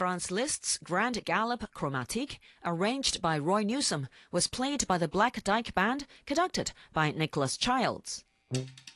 France Liszt's Grand Galop Chromatique, arranged by Roy Newsom, was played by the Black Dyke Band, conducted by Nicholas Childs.